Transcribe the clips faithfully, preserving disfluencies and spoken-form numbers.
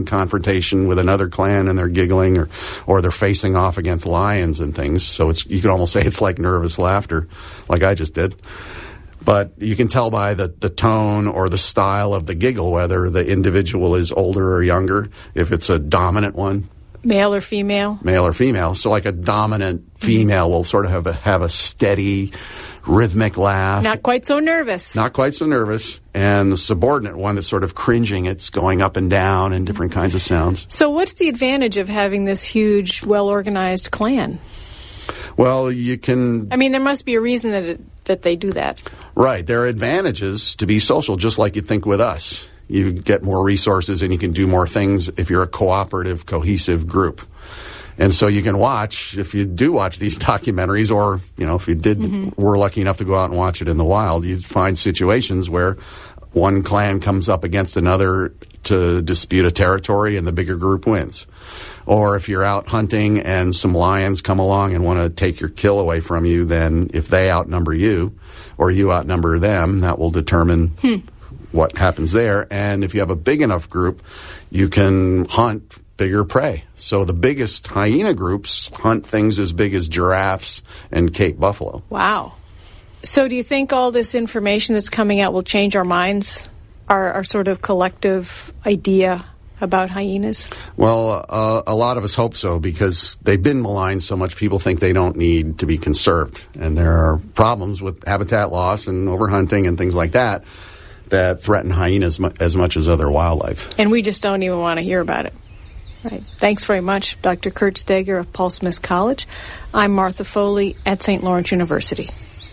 confrontation with another clan and they're giggling, or or they're facing off against lions and things. So it's, you can almost say it's like nervous laughter, like I just did. But you can tell by the, the tone or the style of the giggle whether the individual is older or younger, if it's a dominant one. Male or female? Male or female. So like a dominant female will sort of have a, have a steady, rhythmic laugh. Not quite so nervous. Not quite so nervous. And the subordinate one that's sort of cringing, it's going up and down and different kinds of sounds. So what's the advantage of having this huge, well-organized clan? Well, you can... I mean, there must be a reason that it, that they do that. Right. There are advantages to be social, just like you think with us. You get more resources and you can do more things if you're a cooperative, cohesive group. And so you can watch, if you do watch these documentaries, or, you know, if you did, mm-hmm. were lucky enough to go out and watch it in the wild, you'd find situations where one clan comes up against another to dispute a territory and the bigger group wins. Or if you're out hunting and some lions come along and want to take your kill away from you, then if they outnumber you or you outnumber them, that will determine hmm. what happens there. And if you have a big enough group, you can hunt bigger prey. So the biggest hyena groups hunt things as big as giraffes and Cape buffalo. Wow. So do you think all this information that's coming out will change our minds, our, our sort of collective idea about hyenas? Well, uh, a lot of us hope so, because they've been maligned so much, people think they don't need to be conserved. And there are problems with habitat loss and overhunting and things like that that threaten hyenas mu- as much as other wildlife. And we just don't even want to hear about it. Right. Thanks very much, Doctor Kurt Steger of Paul Smith College. I'm Martha Foley at Saint Lawrence University.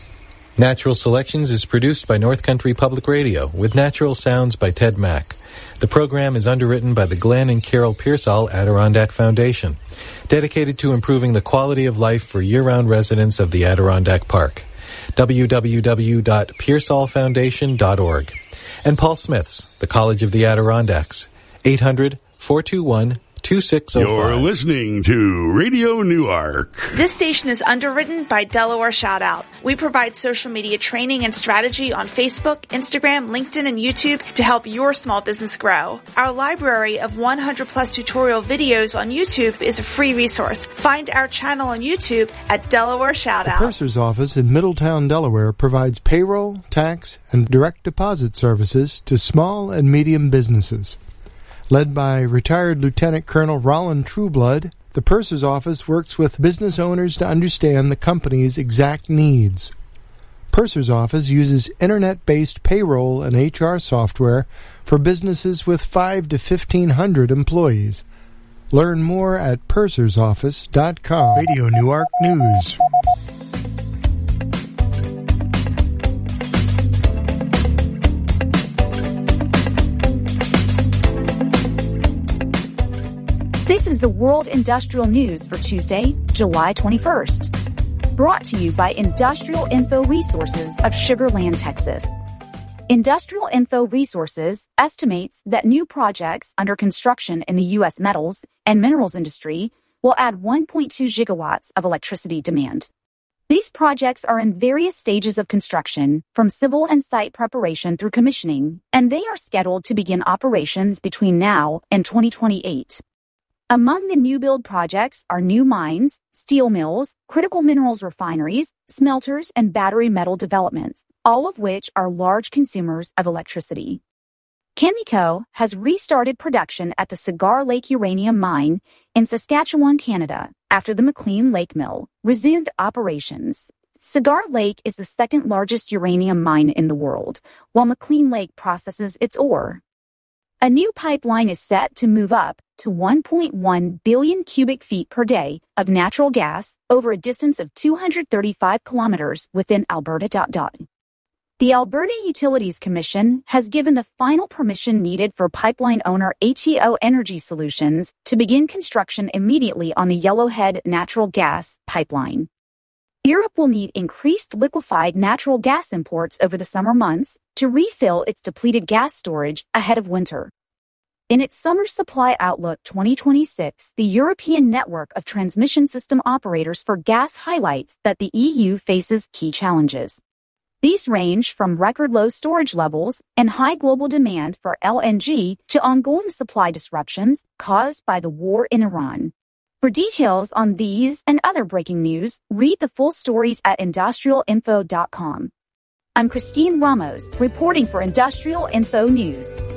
Natural Selections is produced by North Country Public Radio with natural sounds by Ted Mack. The program is underwritten by the Glenn and Carol Pearsall Adirondack Foundation, dedicated to improving the quality of life for year-round residents of the Adirondack Park. w w w dot pearsall foundation dot org. And Paul Smith's, the College of the Adirondacks, eight hundred, four two one, two six zero five. You're listening to Radio Newark. This station is underwritten by Delaware Shoutout. We provide social media training and strategy on Facebook, Instagram, LinkedIn, and YouTube to help your small business grow. Our library of one hundred plus tutorial videos on YouTube is a free resource. Find our channel on YouTube at Delaware Shoutout. The Purser's office in Middletown, Delaware provides payroll, tax, and direct deposit services to small and medium businesses. Led by retired Lieutenant Colonel Roland Trueblood, the Purser's office works with business owners to understand the company's exact needs. Purser's office uses internet-based payroll and H R software for businesses with five to fifteen hundred employees. Learn more at purser's office dot com. Radio Newark News. This is the World Industrial News for Tuesday, July twenty-first. Brought to you by Industrial Info Resources of Sugar Land, Texas. Industrial Info Resources estimates that new projects under construction in the U S metals and minerals industry will add one point two gigawatts of electricity demand. These projects are in various stages of construction, from civil and site preparation through commissioning, and they are scheduled to begin operations between now and twenty twenty-eight. Among the new build projects are new mines, steel mills, critical minerals refineries, smelters, and battery metal developments, all of which are large consumers of electricity. Cameco has restarted production at the Cigar Lake uranium mine in Saskatchewan, Canada, after the McLean Lake mill resumed operations. Cigar Lake is the second largest uranium mine in the world, while McLean Lake processes its ore. A new pipeline is set to move up to one point one billion cubic feet per day of natural gas over a distance of two hundred thirty-five kilometers within Alberta. The Alberta Utilities Commission has given the final permission needed for pipeline owner A T O Energy Solutions to begin construction immediately on the Yellowhead natural gas pipeline. Europe will need increased liquefied natural gas imports over the summer months to refill its depleted gas storage ahead of winter. In its Summer Supply Outlook twenty twenty-six, the European Network of Transmission System Operators for Gas highlights that the E U faces key challenges. These range from record low storage levels and high global demand for L N G to ongoing supply disruptions caused by the war in Iran. For details on these and other breaking news, read the full stories at industrial info dot com. I'm Christine Ramos, reporting for Industrial Info News.